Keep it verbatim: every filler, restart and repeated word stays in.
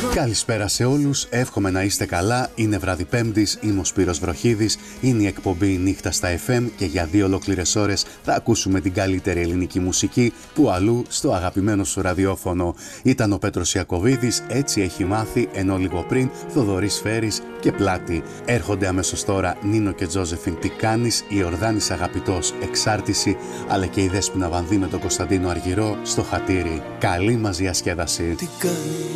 Καλησπέρα σε όλους, εύχομαι να είστε καλά. Είναι βράδυ Πέμπτης, είμαι ο Σπύρος Βροχίδης, είναι η εκπομπή Νύχτα στα εφ εμ και για δύο ολόκληρες ώρες θα ακούσουμε την καλύτερη ελληνική μουσική που αλλού στο αγαπημένο σου ραδιόφωνο. Ήταν ο Πέτρος Ιακωβίδης, έτσι έχει μάθει, ενώ λίγο πριν Θοδωρής Φέρης και Πλάτη. Έρχονται αμέσως τώρα Νίνο και Τζόζεφιν Τι κάνεις, η Ορδάνης Αγαπητός Εξάρτηση, αλλά και η Δέσποινα Βανδύ με τον Κωνσταντίνο Αργυρό στο Χατήρι. Καλή μας διασκέδαση.